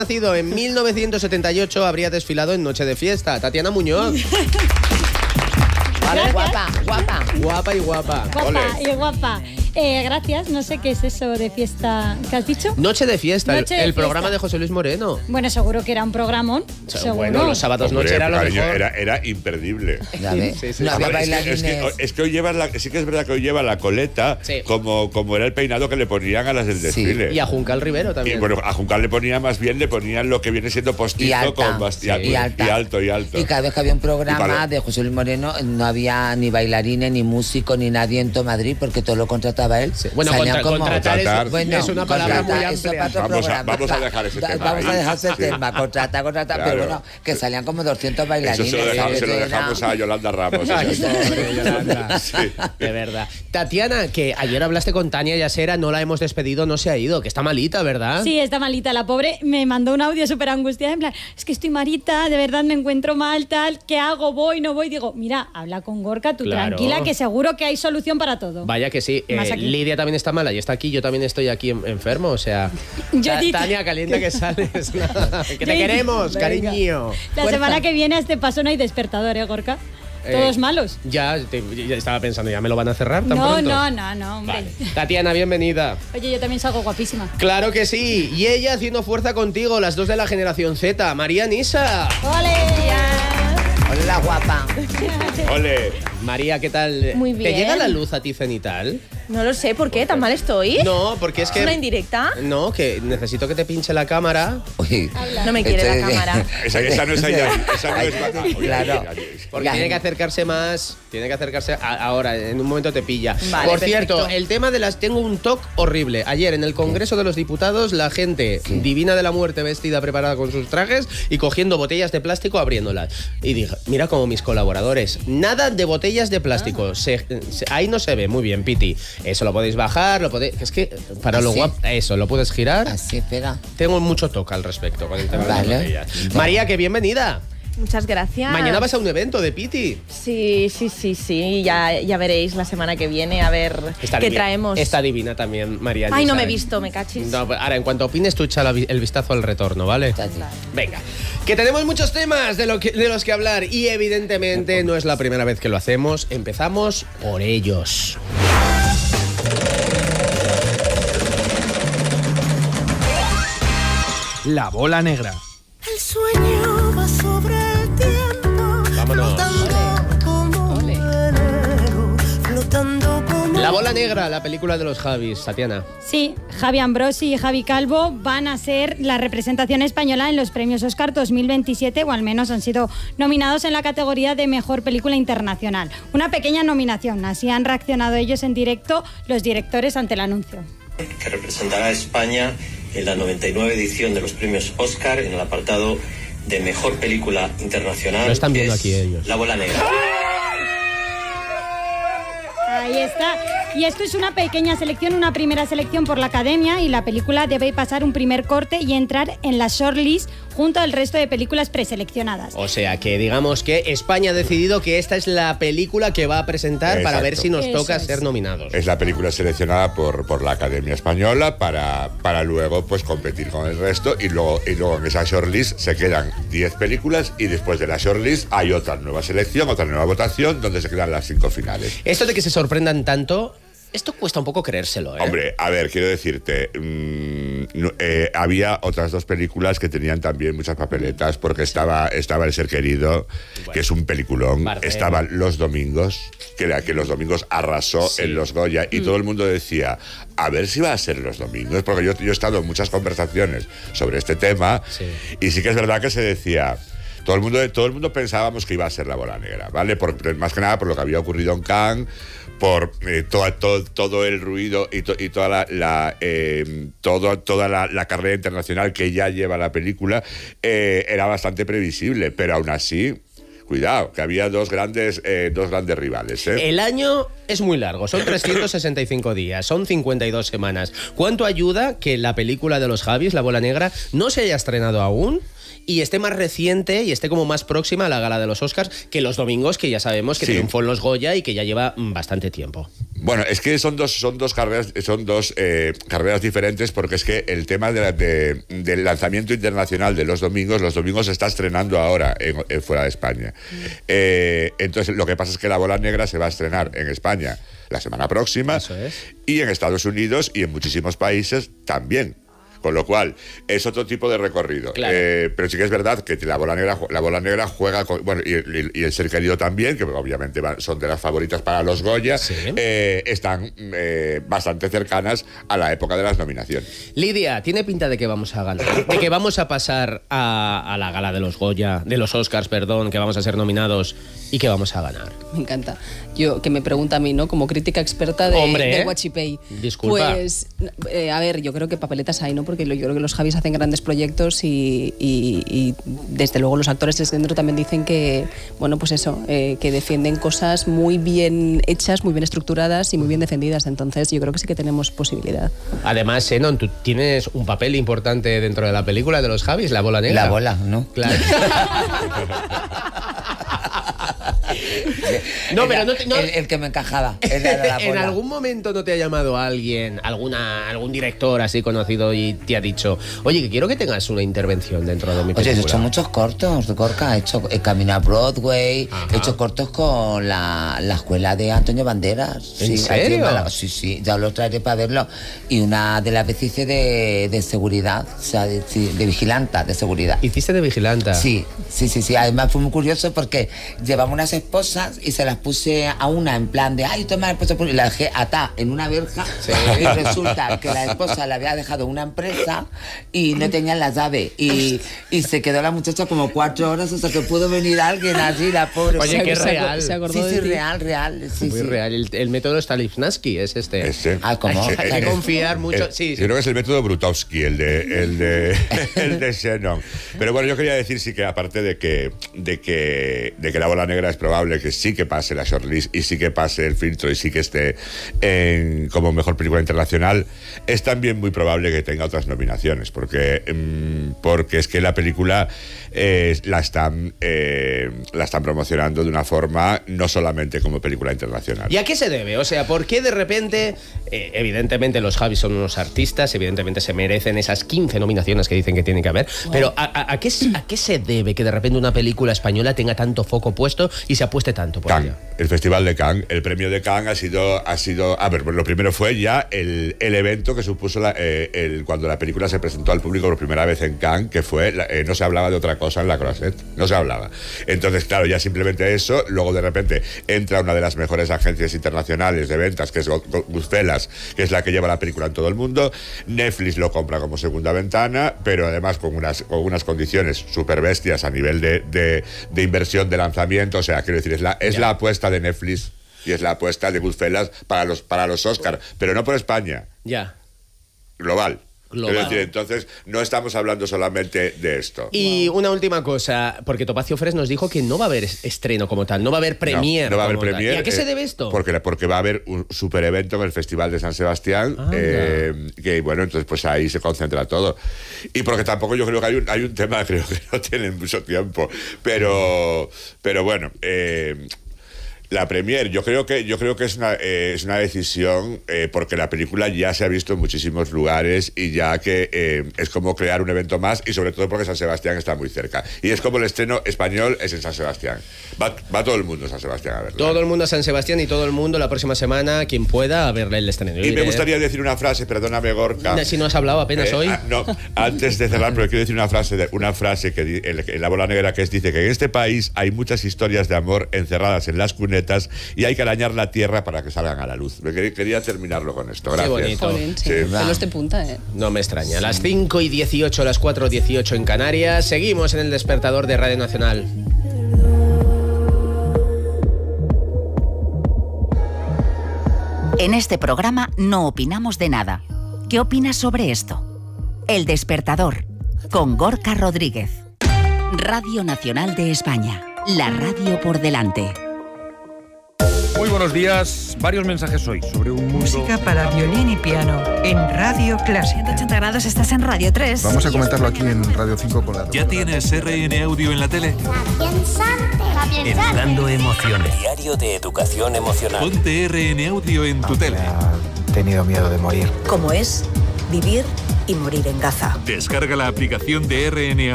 Nacido en 1978, habría desfilado en Noche de Fiesta. Tatiana Muñoz. Vale, guapa, guapa. Guapa y guapa. Guapa y guapa. Gracias, no sé qué es eso de fiesta que has dicho. Noche de Fiesta, Noche de el fiesta. programa de José Luis Moreno. Bueno, seguro que era un programón. Seguro. Bueno, los sábados noche era lo cariño, mejor. era imperdible. Ya ves, Sí, sí. no había Además, bailarines. es que hoy llevas sí que es verdad que hoy lleva la coleta Sí. como era el peinado que le ponían a las del desfile. Y a Juncal Rivero Y también. bueno, a Juncal le ponían lo que viene siendo postizo Y alta. con Y alto. Y cada vez que había un programa vale. de José Luis Moreno, no había ni bailarines, ni músicos, ni nadie en todo Madrid, porque todo lo contrataba él. Sí. Bueno, Salían contratar es, Bueno, es una palabra muy contratar, eso amplia. para otro programa. vamos a dejar ese tema Vamos a ahí. dejar ese Sí. tema, contratar, Claro. pero bueno, que salían como 200 Eso bailarines. se lo Eso era- dejamos a Yolanda Ramos. Ay, eso. pobre Yolanda. Sí. De verdad. Tatiana, que ayer hablaste con Tania Yasera, no la hemos despedido, no se ha ido, que está malita, ¿verdad? Sí, está malita. La pobre me mandó un audio súper angustiada. En plan, es que estoy malita, de verdad me encuentro mal, tal. ¿Qué hago? ¿Voy? ¿No voy? Digo, mira, habla con Gorka, tú Claro. tranquila, que seguro que hay solución para todo. Vaya que sí. Más aquí. Lidia también está mala y está aquí, yo también estoy aquí enfermo, o sea... Yo he dicho- Tania, calienta que sales. Que te Yo he queremos, dicho- cariño. La Fuerza. semana que viene a este paso no hay despertador, ¿eh, Gorka? Todos malos. Ya estaba pensando, ¿ya me lo van a cerrar tan No, pronto? no, hombre. Vale. Tatiana, bienvenida. Oye, yo también salgo guapísima. Claro que sí. Y ella haciendo fuerza contigo, las dos de la generación Z. María Nisa. ¡Ole! Hola, guapa. Ole. María, ¿qué tal? Muy ¿Te bien. llega la luz a ti cenital? No lo sé, ¿por qué? ¿Tan mal estoy? No, porque es que... ¿Es una indirecta? No, que necesito que te pinche la cámara. Uy, No me quiere la cámara. Esa no es ella. Esa no es Ay, claro. Porque Ya. tiene que acercarse más. Tiene que acercarse ahora, en un momento te pilla. Vale, Por cierto, perfecto. el tema de las... Tengo un toque horrible. Ayer en el Congreso de los Diputados, la gente divina de la muerte vestida, preparada con sus trajes y cogiendo botellas de plástico, abriéndolas. Y dije, mira como mis colaboradores. Nada de botellas de plástico. Ahí no se ve. Muy bien, Piti. Eso lo podéis bajar, lo podéis... Es que para lo ¿Así? guapo... Eso, lo puedes girar. Así, espera. Tengo mucho toque al respecto con el tema de Vale. las botellas. María, que bienvenida. Muchas gracias. Mañana vas a un evento de Piti. Sí. Ya veréis la semana que viene a ver Está qué divina. traemos. Está divina también, María. Ay, no Lisa, me he ¿eh? visto, me cachis. No, pues ahora, en cuanto opines, tú echa el vistazo al retorno, ¿vale? Está así. Venga, que tenemos muchos temas de los que hablar y evidentemente no es la primera vez que lo hacemos. Empezamos por ellos. La bola negra. El sueño va sobre el tiempo, Vámonos. flotando como velero, flotando como... La bola negra, la película de los Javis, Tatiana. Sí, Javi Ambrosi y Javi Calvo van a ser la representación española en los premios Oscar 2027, o al menos han sido nominados en la categoría de Mejor Película Internacional. Una pequeña nominación, así han reaccionado ellos en directo los directores ante el anuncio. Que representará a España en la 99 edición de los premios Oscar en el apartado de Mejor Película Internacional. Lo están viendo que es aquí ellos. La Bola Negra. Ahí está. Y esto es una pequeña selección, una primera selección por la Academia, y la película debe pasar un primer corte y entrar en la shortlist junto al resto de películas preseleccionadas. O sea que digamos que España ha decidido que esta es la película que va a presentar para ver Exacto. si nos Eso toca es. ser nominados. Es la película seleccionada por la Academia Española para luego pues competir con el resto y luego en esa shortlist se quedan 10 películas y después de la shortlist hay otra nueva selección, otra nueva votación donde se quedan las 5 finales. Esto de que se sorprendan tanto, esto cuesta un poco creérselo, ¿eh? Hombre, a ver, quiero decirte, había otras dos películas que tenían también muchas papeletas, porque estaba El Ser Querido, que es un peliculón, Bardem. estaban Los Domingos, que era que Los Domingos arrasó Sí. en los Goya, y todo el mundo decía, a ver si va a ser Los Domingos, porque yo he estado en muchas conversaciones sobre este tema, Sí. y sí que es verdad que se decía... Todo el mundo pensábamos que iba a ser La Bola Negra, ¿vale? Más que nada por lo que había ocurrido en Cannes, por todo el ruido y toda la carrera internacional que ya lleva la película, era bastante previsible, pero aún así... Cuidado, que había dos grandes rivales, ¿eh? El año es muy largo, son 365 días, son 52 semanas. ¿Cuánto ayuda que la película de los Javis, La Bola Negra, no se haya estrenado aún y esté más reciente y esté como más próxima a la gala de los Oscars que los domingos, que ya sabemos que triunfó en los Goya y que ya lleva bastante tiempo. Bueno, es que son dos carreras diferentes, porque es que el tema del lanzamiento internacional de los domingos se está estrenando ahora fuera de España. Entonces, lo que pasa es que La Bola Negra se va a estrenar en España la semana próxima. Eso es. Y en Estados Unidos y en muchísimos países también. Con lo cual, es otro tipo de recorrido. Claro. Pero sí que es verdad que la bola negra juega con, bueno, y el Ser Querido también, que obviamente son de las favoritas para los Goya, están bastante cercanas a la época de las nominaciones. Lidia, tiene pinta de que vamos a ganar, de que vamos a pasar a la gala de los Goya, de los Oscars, perdón, que vamos a ser nominados y que vamos a ganar. Me encanta. Que me pregunta a mí, ¿no? Como crítica experta de Guachipei. Disculpa. Pues, a ver, yo creo que papeletas hay, ¿no? Porque yo creo que los Javis hacen grandes proyectos y desde luego los actores dentro también dicen que, bueno, pues eso, que defienden cosas muy bien hechas, muy bien estructuradas y muy bien defendidas. Entonces yo creo que sí que tenemos posibilidad. Además, Senon, tú tienes un papel importante dentro de la película de los Javis, La Bola Negra. La bola, ¿no? Claro. No, pero no, el que me encajaba. En algún momento no te ha llamado alguien, algún director así conocido y te ha dicho, oye, que quiero que tengas una intervención dentro de mi película. Oye, he hecho muchos cortos, Gorka. He caminado a Broadway. Ajá. He hecho cortos con la escuela de Antonio Banderas. ¿En serio? Sí, ya lo traeré para verlo. Y una de las veces hice de seguridad, o sea, de vigilanta, de seguridad. ¿Hiciste de vigilanta? Sí. Además fue muy curioso porque llevamos unas esposas y se las puse a una en plan de, ay, toma la esposa, y la dejé atada en una verja. Sí. Y resulta que la esposa la había dejado una empresa y no tenían la llave. Y se quedó la muchacha como 4 horas hasta que pudo venir alguien allí, la pobre. Oye, qué real. Se acordó de real. Sí, muy real. El método Stanislavski es este. ¿Cómo? Hay que confiar mucho. Sí. Yo creo que es el método Brutowski, el de Shannon. Pero bueno, yo quería decir sí que aparte de que La Bola Negra es probable que sí que pase la shortlist y sí que pase el filtro y sí que esté como mejor película internacional, es también muy probable que tenga otras nominaciones, porque es que la película la están promocionando de una forma no solamente como película internacional. ¿Y a qué se debe? O sea, ¿por qué de repente, evidentemente los Javis son unos artistas, evidentemente se merecen esas 15 nominaciones que dicen que tienen que haber, pero ¿a qué se debe que de repente una película española tenga tanto foco puesto y se apueste tanto por ella? El Festival de Cannes, el premio de Cannes ha sido a ver, pues lo primero fue ya el evento que supuso cuando la película se presentó al público por primera vez en Cannes, que fue, no se hablaba de otra cosa en la Croisette, no se hablaba. Entonces, claro, ya simplemente eso, luego de repente entra una de las mejores agencias internacionales de ventas, que es Goodfellas, que es la que lleva la película en todo el mundo. Netflix lo compra como segunda ventana, pero además con unas condiciones súper bestias a nivel de inversión de lanzamiento. O sea, quiero decir, es la apuesta de Netflix y es la apuesta de Goodfellas para los Oscars, pero no por España. Ya. Global. Quiero decir, entonces no estamos hablando solamente de esto. Y una última cosa, porque Topacio Freres nos dijo que no va a haber estreno como tal, no va a haber premier. No va a haber premier. ¿Y a qué se debe esto? Porque va a haber un super evento en el Festival de San Sebastián, que bueno, entonces pues ahí se concentra todo. Y porque tampoco yo creo que hay un tema, creo que no tienen mucho tiempo, pero bueno, la premier, yo creo que es una decisión porque la película ya se ha visto en muchísimos lugares y ya que es como crear un evento más, y sobre todo porque San Sebastián está muy cerca. Y es como el estreno español es en San Sebastián. Va todo el mundo a San Sebastián a verlo. Todo el mundo a San Sebastián y todo el mundo la próxima semana, quien pueda, a verle el estreno. Y me gustaría decir una frase, perdóname, Gorka. Si no has hablado apenas hoy. No, antes de cerrar, pero quiero decir una frase que en La Bola Negra, que dice que en este país hay muchas historias de amor encerradas en las cunetas y hay que arañar la tierra para que salgan a la luz. Quería terminarlo con esto. Gracias. Qué bonito. Joder, sí. Pelos de punta, No me extraña. A las 5:18, a las 4:18 en Canarias. Seguimos en el despertador de Radio Nacional. En este programa no opinamos de nada. ¿Qué opinas sobre esto? El Despertador, con Gorka Rodríguez. Radio Nacional de España. La radio por delante. Muy buenos días. Varios mensajes hoy sobre un mundo... Música para violín y piano en Radio Clásica. 180 grados, estás en Radio 3. Vamos a comentarlo aquí en Radio 5 con la... ¿Ya tienes RN Audio en la tele? Educando emociones. Diario de educación emocional. Ponte RN Audio en tu tele. He tenido miedo de morir. ¿Cómo es vivir y morir en Gaza? Descarga la aplicación de RN